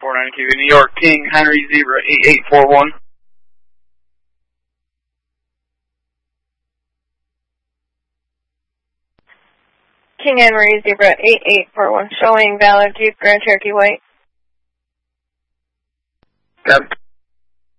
492, New York, King, Henry, Zebra, 8841. King Henry, Zebra, 8841, showing valid Jeep Grand Cherokee White. Got